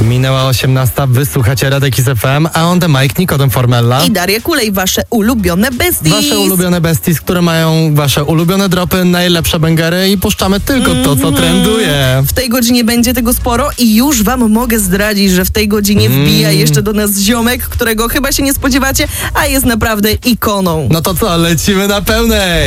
Minęła 18, wysłuchacie Radek z FM, a on the mic, Nikodem Formella. I Daria Kulej, wasze ulubione besties. Wasze ulubione besties, które mają wasze ulubione dropy, najlepsze bęgery i puszczamy tylko to, co trenduje. W tej godzinie będzie tego sporo i już wam mogę zdradzić, że w tej godzinie wbija jeszcze do nas ziomek, którego chyba się nie spodziewacie, a jest naprawdę ikoną. No to co, lecimy na pełnej.